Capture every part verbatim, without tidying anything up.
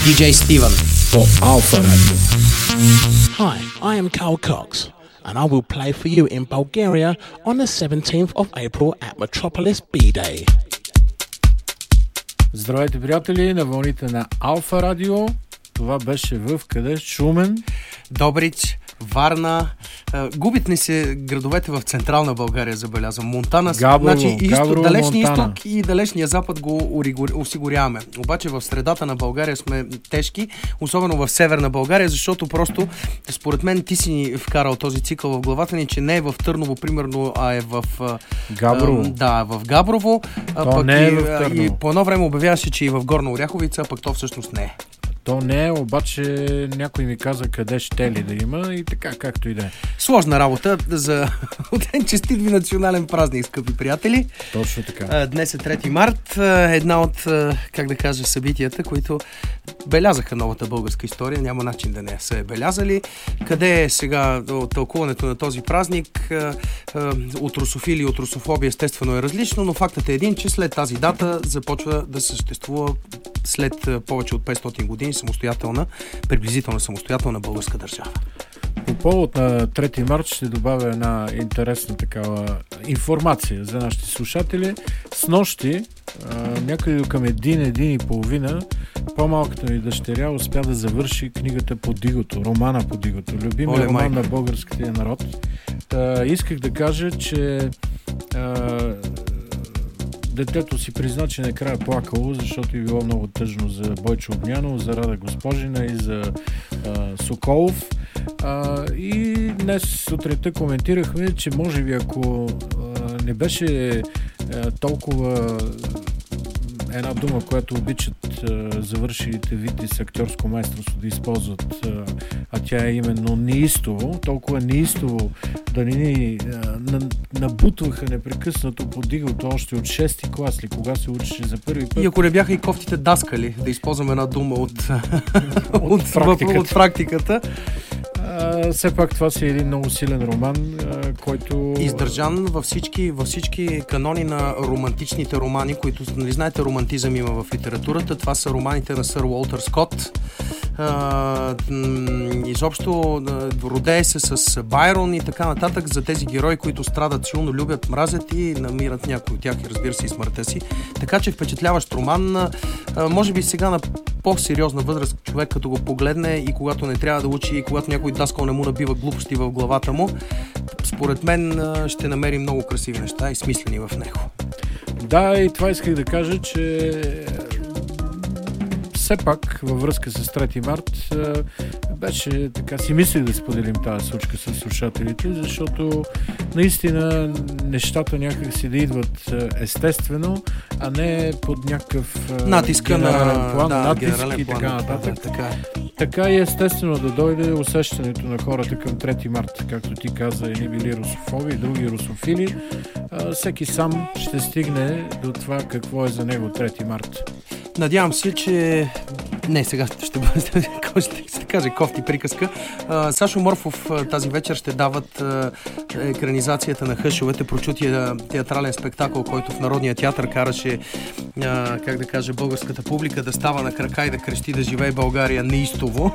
ди джей Steven по Alpha Radio. Hi, I am Carl Cox, and I will play for you in Bulgaria on the seventeenth of April at Metropolis B-Day. Здравейте, приятели, на вълните на Alpha Radio. Това беше в къде? Шумен, Добрич, Варна. Губят ни се градовете в централна България, забелязвам. Монтана, Габрово, значи изток, Габрово, далечния Монтана. изток и далечния запад го осигуряваме. Обаче в средата на България сме тежки, особено в северна България, защото просто, според мен, ти си ни вкарал този цикъл в главата ни, че не е в Търново, примерно, а е в Габрово. А, да, в Габрово. А, То пък не е и, в Търново. и по едно време обявяваше, че и в Горна Оряховица, а пък то всъщност не е. То не е, обаче някой ми каза къде ще ли да има и така, както и да е. Сложна работа за ден честит ви национален празник, скъпи приятели. Точно така. А, Днес е трети март, а, една от, а, как да кажа, събитията, които белязаха новата българска история. Няма начин да не са е белязали. Къде е сега тълкуването на този празник? А, а, от русофили и от русофобия естествено е различно, но фактът е един, че след тази дата започва да съществува след а, повече от петстотин години самостоятелна, приблизително самостоятелна българска държава. По повод на трети март ще добавя една интересна такава информация за нашите слушатели. С нощи, някъде до към един, един и половина, по-малката ми дъщеря успя да завърши книгата по Дигото, романа по Дигото, любимия Оле, роман майка. на българския народ. Та, исках да кажа, че а, детето си призна, че накрая плакало, защото е било много тъжно за Бойчо Огнянов, за Рада Госпожина и за а, Соколов. А, и днес сутринта коментирахме, че може би ако а, не беше а, толкова една дума, която обичат а, завършилите вити с актьорско майсторство да използват, а, а тя е именно неистово, толкова неистово да не ни а, набутваха непрекъснато по Дигото още от шести клас ли, кога се учеше за първи път. И ако не бяха и кофтите даскали, да използваме една дума от, от, от, практиката. от практиката. А, все пак това си е един много силен роман, а, който... Издържан във всички, във всички канони на романтичните романи, които, нали знаете, романтизъм има в литературата. Това са романите на сър Уолтер Скот. А, м- изобщо родее се с Байрон и така нататък за тези герои, които страдат силно, любят, мразят и намират някой от тях, и разбира се, и смъртта си. Така че впечатляващ роман. А, може би сега на по-сериозна възраст човек като го погледне и когато не трябва да учи, и когато някой даскал не му набива глупости в главата му, според мен ще намери много красиви неща и смислени в него. Да, и това исках да кажа, че все пак във връзка с трети март беше така, си мислих да споделим тази случка с слушателите, защото наистина нещата някак си да идват естествено, а не под някакъв натиска на план, да, натиск и план, така нататък. Да, така. Така и естествено да дойде усещането на хората към трети март, както ти каза, едни били русофоби, други русофили. А, всеки сам ще стигне до това какво е за него трети март. Надявам се, че... Не, сега ще бъде, ще каже кофти приказка. А, Сашо Морфов тази вечер ще дават а, екранизацията на Хъшовете, прочутия театрален спектакъл, който в Народния театър караше, а, как да кажа, българската публика да става на крака и да крещи да живее България неистово.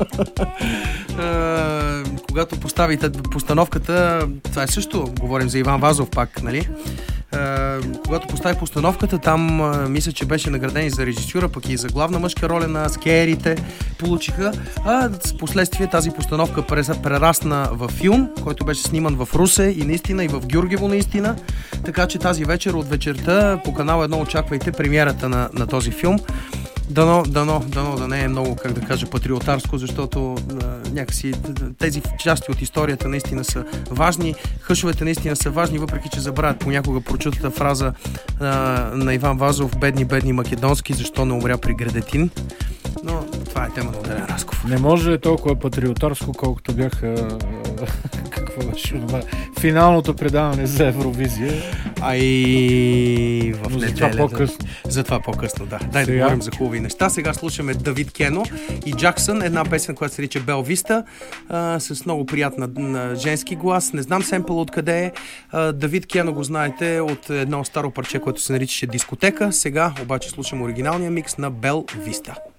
а, когато поставите постановката, това е също, говорим за Иван Вазов пак, нали? Uh, когато постави постановката, там uh, мисля, че беше награден и за режисюра, пък и за главна мъжка роля на скеерите получиха. А с последствие тази постановка прерасна във филм, който беше сниман в Русе и наистина и в Гюргево наистина. Така че тази вечер от вечерта по канал едно очаквайте премиерата на, на този филм. Дано, дано, дано да не е много, как да кажа, патриотарско, защото а, някакси тези части от историята наистина са важни. Хъшовете наистина са важни, въпреки че забравят понякога прочутата фраза а, на Иван Вазов: бедни, бедни македонски, защо не умря при Гредетин. Но това е тема на отделен разговор. Не може да е толкова патриотарско, колкото бяха какво беше това финалното предаване за Евровизия. А и в Но за неделя. това по-късно. За това по-късно, да. Дай Сега... да говорим за хубави неща. Сега слушаме Давид Кено и Джаксън, една песен, която се нарича Бел Виста, а, с много приятна на женски глас. Не знам семпъл откъде е. А, Давид Кено го знаете от едно старо парче, което се наричаше Дискотека. Сега обаче слушам оригиналния микс на Бел Виста.